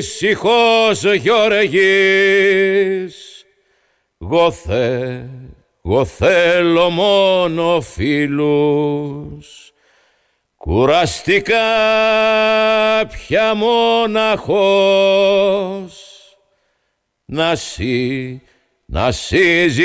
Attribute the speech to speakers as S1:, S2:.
S1: ήσυχος Γεωργής, εγώ θέλω μόνο φίλους, κουραστικά πια μοναχός, να συζητήσω